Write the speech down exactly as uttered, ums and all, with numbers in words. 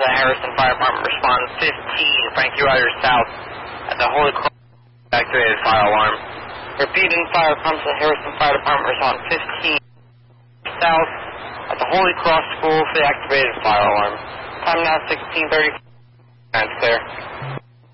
the Harrison Fire Department. Respond fifteen, Frankie Ryder South at the Holy Cross. Activated fire alarm. Repeating fire comes to the Harrison Fire Department. Respond fifteen South at the Holy Cross School for the activated fire alarm. Time now sixteen thirty. That's clear.